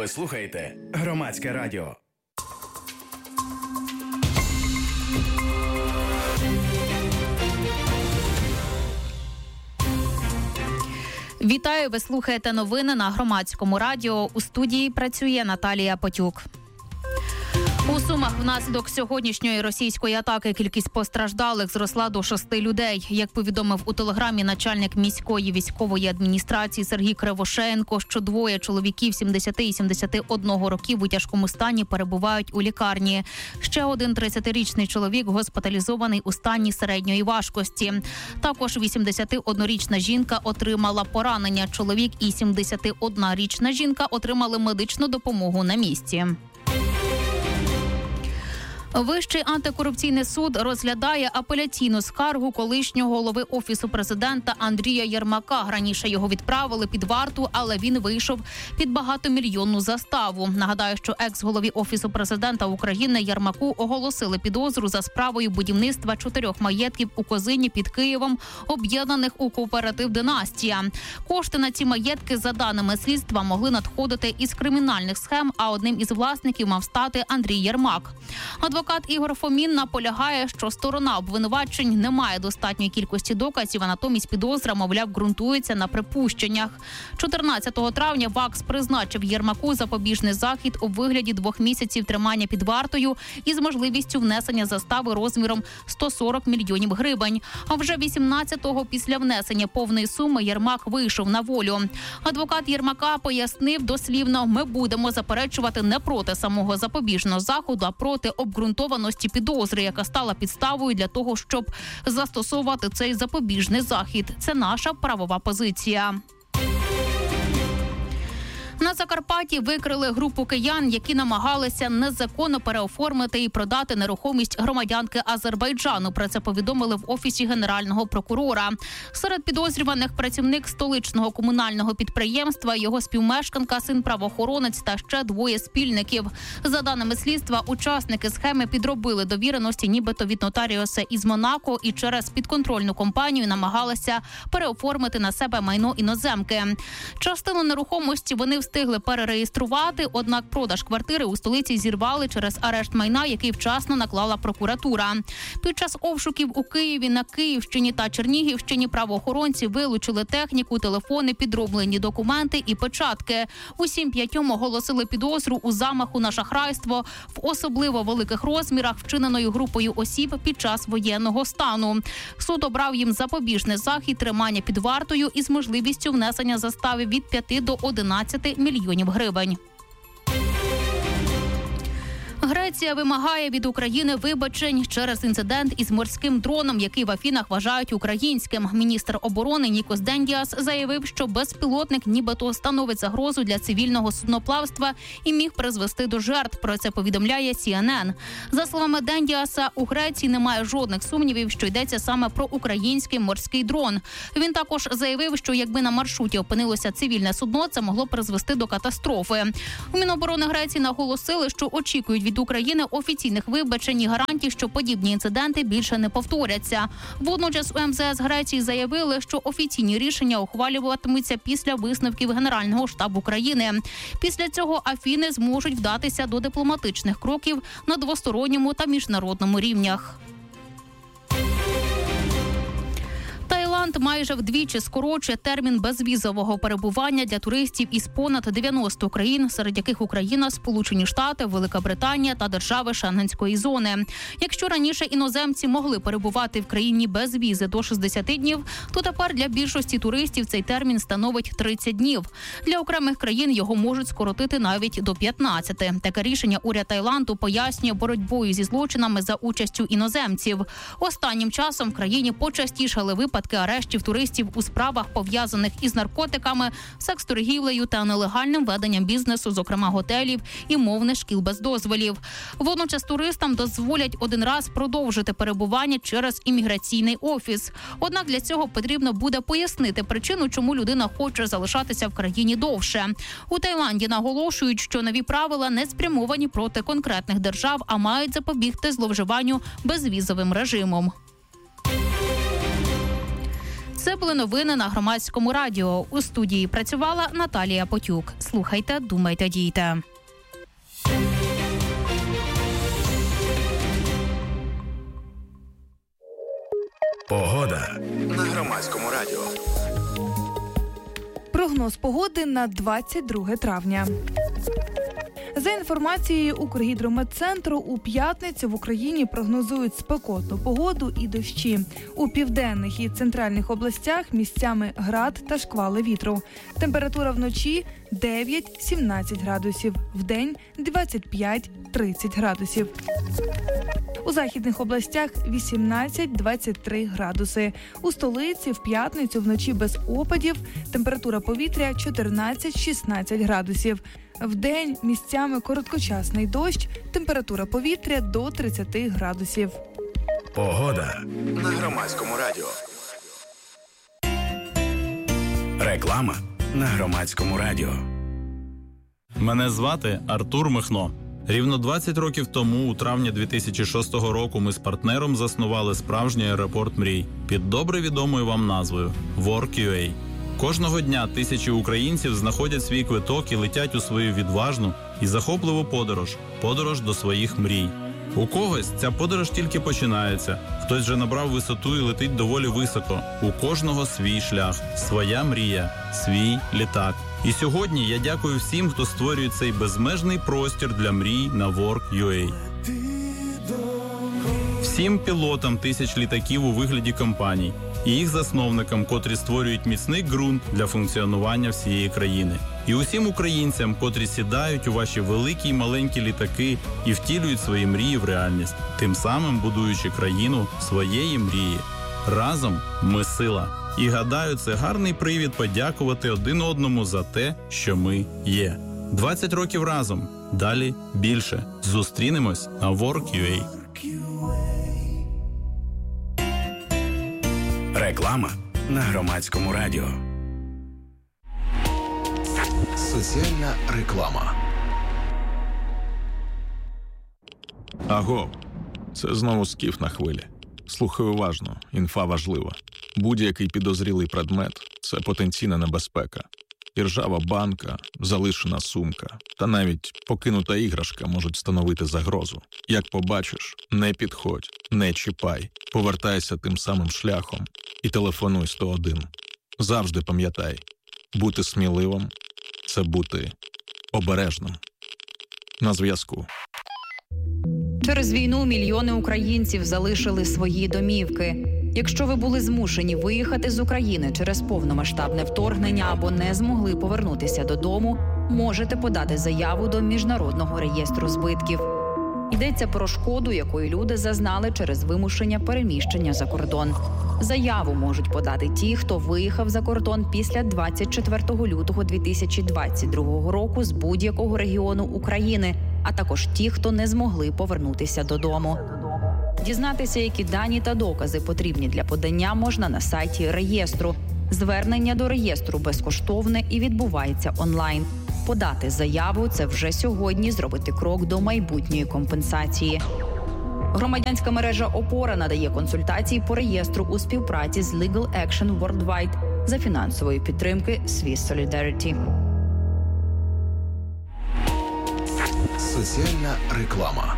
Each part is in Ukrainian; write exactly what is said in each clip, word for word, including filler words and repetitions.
Ви слухаєте Громадське радіо. Вітаю, ви слухаєте новини на Громадському радіо. У студії працює Наталія Потюк. У Сумах внаслідок сьогоднішньої російської атаки кількість постраждалих зросла до шести людей. Як повідомив у телеграмі начальник міської військової адміністрації Сергій Кривошеєнко, що двоє чоловіків сімдесят і сімдесят один років у тяжкому стані перебувають у лікарні. Ще один тридцятирічний чоловік госпіталізований у стані середньої важкості. Також вісімдесятиоднорічна жінка отримала поранення. Чоловік і сімдесятиоднорічна жінка отримали медичну допомогу на місці. Вищий антикорупційний суд розглядає апеляційну скаргу колишнього голови Офісу президента Андрія Єрмака. Раніше його відправили під варту, але він вийшов під багатомільйонну заставу. Нагадаю, що екс-голові Офісу президента України Єрмаку оголосили підозру за справою будівництва чотирьох маєтків у Козині під Києвом, об'єднаних у кооператив «Династія». Кошти на ці маєтки, за даними слідства, могли надходити із кримінальних схем, а одним із власників мав стати Андрій Єрмак. Адвокат Ігор Фомін наполягає, що сторона обвинувачень не має достатньої кількості доказів, а натомість підозра, мовляв, ґрунтується на припущеннях. чотирнадцятого травня ВАКС призначив Єрмаку запобіжний захід у вигляді двох місяців тримання під вартою із можливістю внесення застави розміром сто сорок мільйонів гривень. А вже вісімнадцятого після внесення повної суми Єрмак вийшов на волю. Адвокат Єрмака пояснив дослівно: "Ми будемо заперечувати не проти самого запобіжного заходу, а проти обґрунтованості підозри, яка стала підставою для того, щоб застосовувати цей запобіжний захід. Це наша правова позиція". На Закарпатті викрили групу киян, які намагалися незаконно переоформити і продати нерухомість громадянки Азербайджану. Про це повідомили в Офісі Генерального прокурора. Серед підозрюваних працівник столичного комунального підприємства, його співмешканка, син-правоохоронець та ще двоє спільників. За даними слідства, учасники схеми підробили довіреності нібито від нотаріуса із Монако і через підконтрольну компанію намагалися переоформити на себе майно іноземки. Частину нерухомості вони встигли перереєструвати, однак продаж квартири у столиці зірвали через арешт майна, який вчасно наклала прокуратура. Під час обшуків у Києві, на Київщині та Чернігівщині правоохоронці вилучили техніку, телефони, підроблені документи і печатки. Усім п'ятьом оголосили підозру у замаху на шахрайство в особливо великих розмірах, вчиненою групою осіб під час воєнного стану. Суд обрав їм запобіжний захід тримання під вартою із можливістю внесення застави від п'яти до одинадцяти мільйонів гривень. Греція вимагає від України вибачень через інцидент із морським дроном, який в Афінах вважають українським. Міністр оборони Нікос Дендіас заявив, що безпілотник нібито становить загрозу для цивільного судноплавства і міг призвести до жертв. Про це повідомляє Сі Ен Ен. За словами Дендіаса, у Греції немає жодних сумнівів, що йдеться саме про український морський дрон. Він також заявив, що якби на маршруті опинилося цивільне судно, це могло призвести до катастрофи. У Міноборони Греції наголосили, що очікують від України офіційних вибачень і гарантій, що подібні інциденти більше не повторяться. Водночас у Ем Зе Ес Греції заявили, що офіційні рішення ухвалюватимуться після висновків Генерального штабу країни. Після цього Афіни зможуть вдатися до дипломатичних кроків на двосторонньому та міжнародному рівнях. Таїланд майже вдвічі скорочує термін безвізового перебування для туристів із понад дев'яноста країн, серед яких Україна, Сполучені Штати, Велика Британія та держави Шенгенської зони. Якщо раніше іноземці могли перебувати в країні без візи до шістдесят днів, то тепер для більшості туристів цей термін становить тридцять днів. Для окремих країн його можуть скоротити навіть до п'ятнадцяти. Таке рішення уряд Таїланду пояснює боротьбою зі злочинами за участю іноземців. Останнім часом в країні почастішали випадки арештів туристів у справах, пов'язаних із наркотиками, секс-торгівлею та нелегальним веденням бізнесу, зокрема готелів і мовних шкіл без дозволів. Водночас туристам дозволять один раз продовжити перебування через імміграційний офіс. Однак для цього потрібно буде пояснити причину, чому людина хоче залишатися в країні довше. У Таїланді наголошують, що нові правила не спрямовані проти конкретних держав, а мають запобігти зловживанню безвізовим режимом. Це були новини на Громадському радіо. У студії працювала Наталія Потюк. Слухайте, думайте, дійте. Погода на Громадському радіо. Прогноз погоди на двадцять друге травня. За інформацією Укргідрометцентру, у п'ятницю в Україні прогнозують спекотну погоду і дощі. У південних і центральних областях місцями град та шквали вітру. Температура вночі дев'ять-сімнадцять градусів, вдень двадцять п'ять - тридцять градусів. У західних областях вісімнадцять - двадцять три градуси. У столиці в п'ятницю вночі без опадів, температура повітря чотирнадцять - шістнадцять градусів. Вдень місцями короткочасний дощ, температура повітря до тридцять градусів. Погода на Громадському радіо. Реклама на Громадському радіо. Мене звати Артур Михно. Рівно двадцять років тому, у травні дві тисячі шостого року, ми з партнером заснували справжній аеропорт мрій під добре відомою вам назвою WorkUA. Кожного дня тисячі українців знаходять свій квиток і летять у свою відважну і захопливу подорож – подорож до своїх мрій. У когось ця подорож тільки починається, хтось вже набрав висоту і летить доволі високо. У кожного свій шлях, своя мрія, свій літак. І сьогодні я дякую всім, хто створює цей безмежний простір для мрій на WorkUA. Всім пілотам тисяч літаків у вигляді компаній і їх засновникам, котрі створюють міцний ґрунт для функціонування всієї країни. І усім українцям, котрі сідають у ваші великі й маленькі літаки і втілюють свої мрії в реальність, тим самим будуючи країну своєї мрії. Разом ми сила. І гадаю, це гарний привід подякувати один одному за те, що ми є. двадцять років разом. Далі більше. Зустрінемось на WorkUA. Реклама на Громадському радіо. Соціальна реклама. Аго, це знову скіф на хвилі. Слухай уважно, інфа важлива. Будь-який підозрілий предмет – це потенційна небезпека. Іржава банка, залишена сумка та навіть покинута іграшка можуть становити загрозу. Як побачиш, не підходь, не чіпай, повертайся тим самим шляхом і телефонуй сто один. Завжди пам'ятай, бути сміливим – це бути обережним. На зв'язку. Через війну мільйони українців залишили свої домівки. Якщо ви були змушені виїхати з України через повномасштабне вторгнення або не змогли повернутися додому, можете подати заяву до Міжнародного реєстру збитків. Йдеться про шкоду, якої люди зазнали через вимушення переміщення за кордон. Заяву можуть подати ті, хто виїхав за кордон після двадцять четвертого лютого дві тисячі двадцять другого року з будь-якого регіону України, а також ті, хто не змогли повернутися додому. Дізнатися, які дані та докази потрібні для подання, можна на сайті реєстру. Звернення до реєстру безкоштовне і відбувається онлайн. Подати заяву – це вже сьогодні зробити крок до майбутньої компенсації. Громадянська мережа «Опора» надає консультації по реєстру у співпраці з Legal Action Worldwide за фінансової підтримки Swiss Solidarity. Соціальна реклама.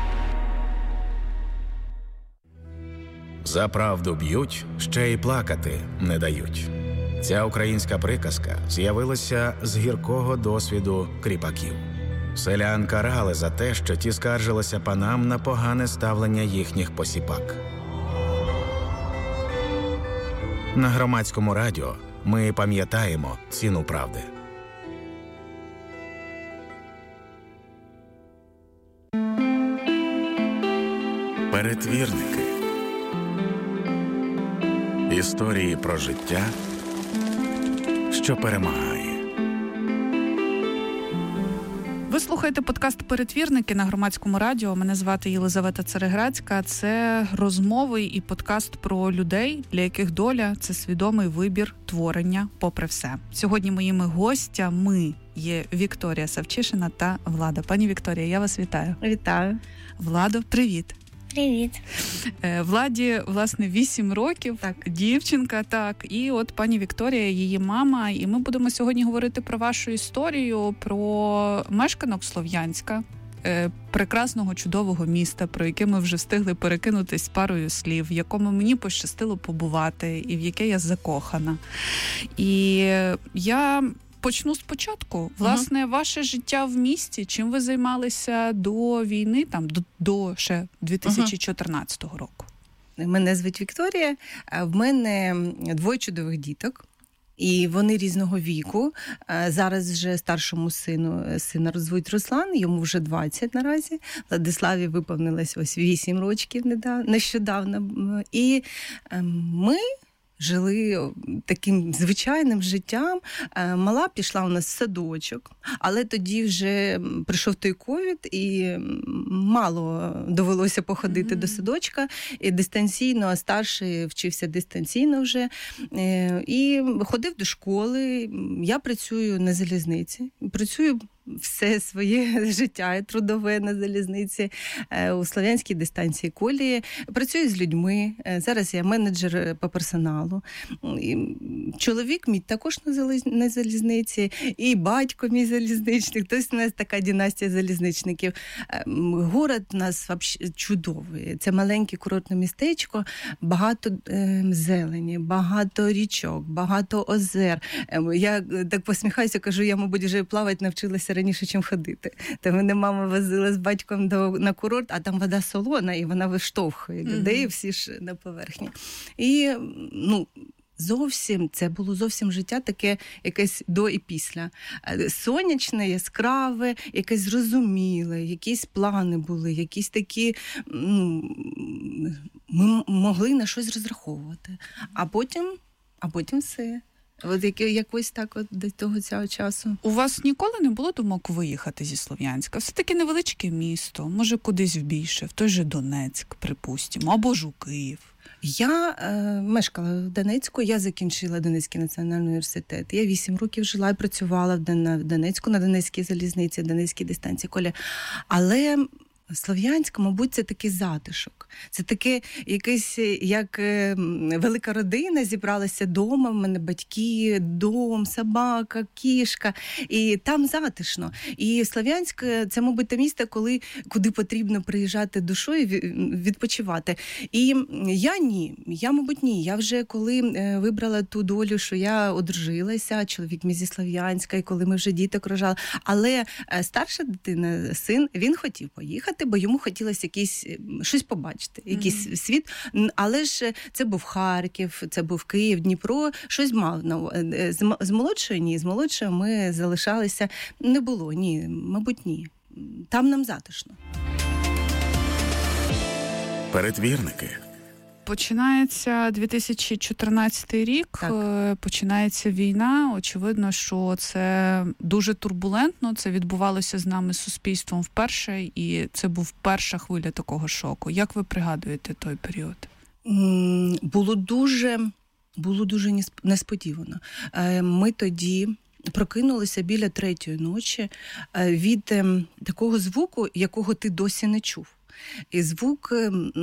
За правду б'ють, ще й плакати не дають. Ця українська приказка з'явилася з гіркого досвіду кріпаків. Селян карали за те, що ті скаржилися панам на погане ставлення їхніх посіпак. На Громадському радіо ми пам'ятаємо ціну правди. Перетвірники. Історії про життя, що перемагає. Ви слухаєте подкаст «Перетвірники» на Громадському радіо. Мене звати Єлизавета Цареградська. Це розмови і подкаст про людей, для яких доля – це свідомий вибір творення попри все. Сьогодні моїми гостями є Вікторія Савчишина та Влада. Пані Вікторія, я вас вітаю. Вітаю. Владо, привіт. Привіт. Владі, власне, вісім років, так. Дівчинка, так. І от пані Вікторія, її мама. І ми будемо сьогодні говорити про вашу історію, про мешканок Слов'янська, прекрасного, чудового міста, про яке ми вже встигли перекинутись парою слів, в якому мені пощастило побувати і в яке я закохана. І я почну спочатку. Власне, угу. ваше життя в місті, чим ви займалися до війни, там, до, до ще дві тисячі чотирнадцятого року? Мене звуть Вікторія, в мене двоє чудових діток. І вони різного віку. Зараз вже старшому сину сина звуть Руслан, йому вже двадцять наразі. Владиславі виповнилось ось вісім років нещодавно. І ми жили таким звичайним життям. Мала пішла у нас в садочок, але тоді вже прийшов той ковід, і мало довелося походити mm-hmm. до садочка. І дистанційно, а старший вчився дистанційно вже. І ходив до школи. Я працюю на залізниці. Працюю все своє життя трудове на залізниці у Слов'янській дистанції колії. Працюю з людьми. Зараз я менеджер по персоналу. Чоловік мій також на залізниці, і батько мій залізничник. Тобто у нас така династія залізничників. Город у нас чудовий. Це маленьке курортне містечко, багато зелені, багато річок, багато озер. Я так посміхаюся, кажу, я, мабуть, вже плавати навчилася раніше, чим ходити. Та мене мама возила з батьком до, на курорт, а там вода солона, і вона виштовхує людей, mm-hmm. всі ж на поверхні. І, ну, зовсім, це було зовсім життя таке якесь до і після. Сонячне, яскраве, якесь зрозуміле, якісь плани були, якісь такі, ну, ми могли на щось розраховувати. А потім, а потім все. От як, якось так от до того цього часу. У вас ніколи не було думок виїхати зі Слов'янська? Все-таки невеличке місто, може кудись в більше, в той же Донецьк, припустимо, або ж у Київ. Я е, мешкала в Донецьку, я закінчила Донецький національний університет. Я вісім років жила і працювала в Донецьку, на Донецькій залізниці, Донецькій дистанції колії. Але Слов'янськ, мабуть, це такий затишок. Це таке якесь, як велика родина зібралася вдома, в мене батьки, дом, собака, кішка, і там затишно. І Слов'янськ – це, мабуть, те місто, коли, куди потрібно приїжджати душою, відпочивати. І я ні, я, мабуть, ні. Я вже коли вибрала ту долю, що я одружилася, чоловік мій зі Слов'янська, і коли ми вже діток рожали. Але старша дитина, син, він хотів поїхати, бо йому хотілося якісь, щось побачити, якийсь mm-hmm. світ. Але ж це був Харків, це був Київ, Дніпро, щось мав. З, з молодшою ні, з молодшою ми залишалися. Не було, ні, мабуть, ні. Там нам затишно. Перетвірники. Починається дві тисячі чотирнадцятий рік, так. Починається війна. Очевидно, що це дуже турбулентно, це відбувалося з нами, з суспільством вперше, і це був перша хвиля такого шоку. Як ви пригадуєте той період? Було дуже, було дуже несподівано. Ми тоді прокинулися біля третьої ночі від такого звуку, якого ти досі не чув. І звук